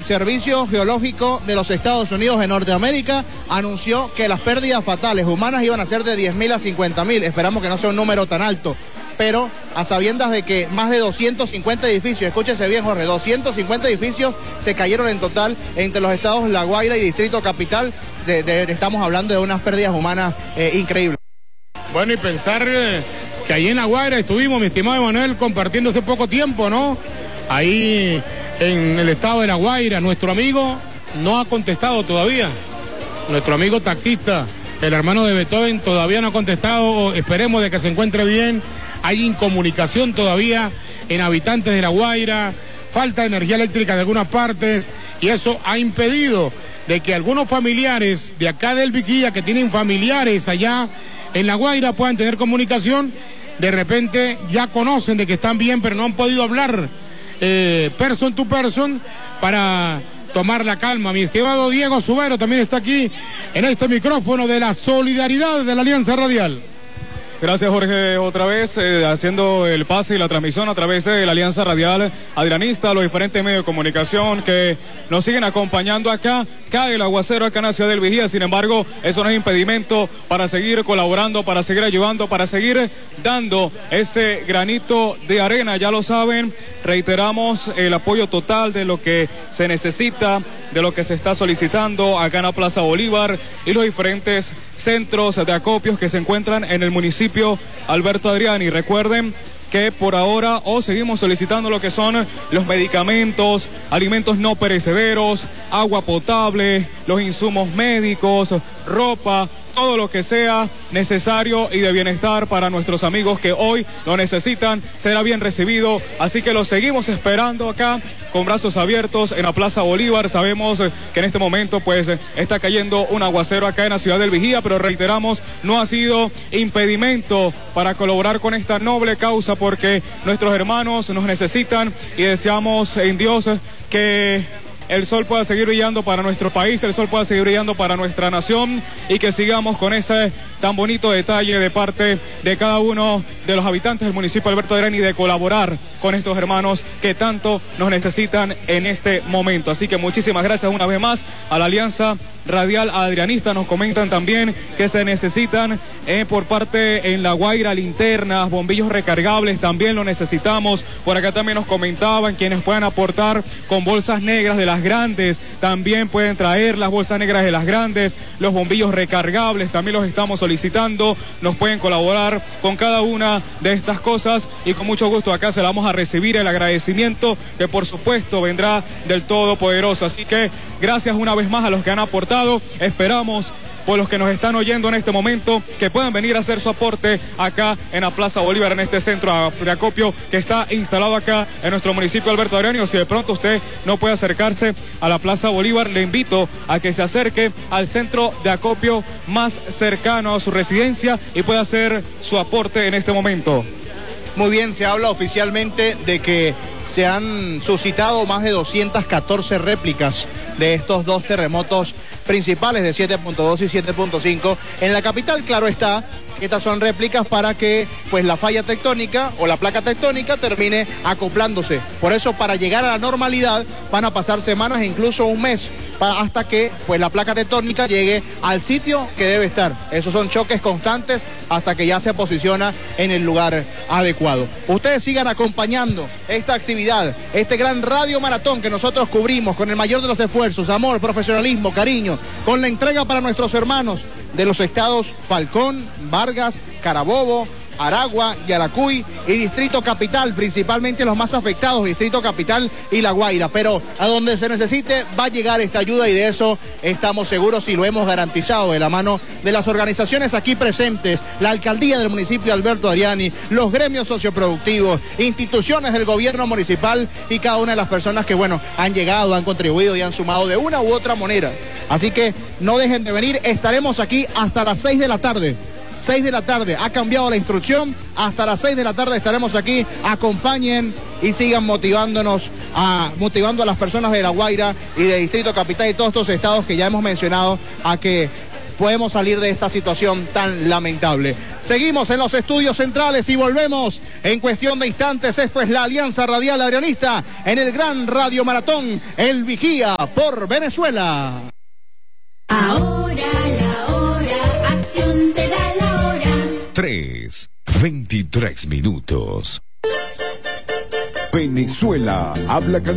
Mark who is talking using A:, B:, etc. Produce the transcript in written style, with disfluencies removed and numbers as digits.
A: Servicio Geológico de los Estados Unidos de Norteamérica anunció que las pérdidas fatales humanas iban a ser de 10.000 a 50.000. Esperamos que no sea un número tan alto, pero a sabiendas de que más de 250 edificios, escúchese bien, Jorge, 250 edificios se cayeron en total entre los estados La Guaira y Distrito Capital. Estamos hablando de unas pérdidas humanas increíbles.
B: Bueno, y pensar que ahí en La Guaira estuvimos, mi estimado Emanuel, compartiendo hace poco tiempo, ¿no? Ahí en el estado de La Guaira, nuestro amigo no ha contestado todavía. Nuestro amigo taxista, el hermano de Beethoven, todavía no ha contestado. Esperemos de que se encuentre bien. Hay incomunicación todavía en habitantes de La Guaira, falta de energía eléctrica en algunas partes, y eso ha impedido de que algunos familiares de acá del Viquilla, que tienen familiares allá en La Guaira, puedan tener comunicación. De repente ya conocen de que están bien, pero no han podido hablar person to person para tomar la calma. Mi estimado Diego Subero también está aquí en este micrófono de la solidaridad de la Alianza Radial.
C: Gracias, Jorge, otra vez haciendo el pase y la transmisión a través de la Alianza Radial Adrianista, los diferentes medios de comunicación que nos siguen acompañando acá. Cae el aguacero acá en la ciudad del Vigía, sin embargo, eso no es impedimento para seguir colaborando, para seguir ayudando, para seguir dando ese granito de arena. Ya lo saben, reiteramos el apoyo total de lo que se necesita, de lo que se está solicitando acá en la Plaza Bolívar y los diferentes centros de acopios que se encuentran en el municipio Alberto Adriani. Recuerden que por ahora seguimos solicitando lo que son los medicamentos, alimentos no perecederos, agua potable, los insumos médicos, ropa, todo lo que sea necesario y de bienestar para nuestros amigos que hoy lo necesitan, será bien recibido. Así que los seguimos esperando acá con brazos abiertos en la Plaza Bolívar. Sabemos que en este momento pues está cayendo un aguacero acá en la ciudad del Vigía, pero reiteramos, no ha sido impedimento para colaborar con esta noble causa, porque nuestros hermanos nos necesitan y deseamos en Dios que el sol pueda seguir brillando para nuestro país, el sol pueda seguir brillando para nuestra nación, y que sigamos con ese tan bonito detalle de parte de cada uno de los habitantes del municipio de Alberto Adriani de colaborar con estos hermanos que tanto nos necesitan en este momento. Así que muchísimas gracias una vez más a la Alianza Radial Adrianista. Nos comentan también que se necesitan por parte en La Guaira linternas, bombillos recargables, también lo necesitamos. Por acá también nos comentaban quienes puedan aportar con bolsas negras de las grandes, también pueden traer las bolsas negras de las grandes, los bombillos recargables también los estamos solicitando. Nos pueden colaborar con cada una de estas cosas y con mucho gusto acá se la vamos a recibir, el agradecimiento que por supuesto vendrá del Todopoderoso. Así que gracias una vez más a los que han aportado. Esperamos por los que nos están oyendo en este momento que puedan venir a hacer su aporte acá en la Plaza Bolívar, en este centro de acopio que está instalado acá en nuestro municipio Alberto Adriani. O si de pronto usted no puede acercarse a la Plaza Bolívar, le invito a que se acerque al centro de acopio más cercano a su residencia y pueda hacer su aporte en este momento.
A: Muy bien, se habla oficialmente de que se han suscitado más de 214 réplicas de estos dos terremotos principales de 7.2 y 7.5 en la capital. Claro está, estas son réplicas para que pues la falla tectónica o la placa tectónica termine acoplándose. Por eso, para llegar a la normalidad van a pasar semanas e incluso un mes hasta que pues la placa tectónica llegue al sitio que debe estar. Esos son choques constantes hasta que ya se posiciona en el lugar adecuado. Ustedes sigan acompañando esta actividad, este gran radio maratón que nosotros cubrimos con el mayor de los esfuerzos, amor, profesionalismo, cariño, con la entrega para nuestros hermanos de los estados Falcón, Vargas, Carabobo, Aragua, Yaracuy y Distrito Capital, principalmente los más afectados, Distrito Capital y La Guaira. Pero a donde se necesite va a llegar esta ayuda y de eso estamos seguros y lo hemos garantizado de la mano de las organizaciones aquí presentes, la alcaldía del municipio de Alberto Adriani, los gremios socioproductivos, instituciones del gobierno municipal y cada una de las personas que, bueno, han llegado, han contribuido y han sumado de una u otra manera. Así que no dejen de venir, estaremos aquí hasta las 6 de la tarde. 6 de la tarde, ha cambiado la instrucción, hasta las 6 de la tarde estaremos aquí, acompañen y sigan motivando a las personas de La Guaira y de Distrito Capital y todos estos estados que ya hemos mencionado a que podemos salir de esta situación tan lamentable. Seguimos en los estudios centrales y volvemos en cuestión de instantes. Esto es la Alianza Radial Adrianista en el Gran Radio Maratón, El Vigía por Venezuela.
D: Ahora la hora, acción te da la hora.
E: 3:23. Venezuela habla